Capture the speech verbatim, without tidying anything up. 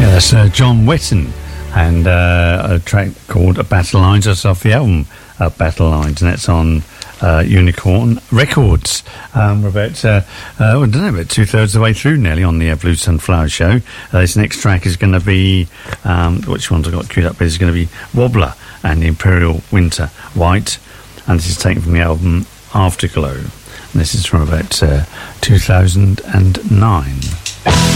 That's uh, John Wetton and uh, a track called Battle Lines. That's off the album uh, Battle Lines, and that's on uh, Unicorn Records. Um, we're about, uh, uh, I don't know, about two thirds of the way through nearly on the uh, Blue Sunflower Show. Uh, this next track is going to be, um, which ones I've got queued up? Is going to be Wobbler and the Imperial Winter White, and this is taken from the album Afterglow. And this is from about uh, two thousand nine.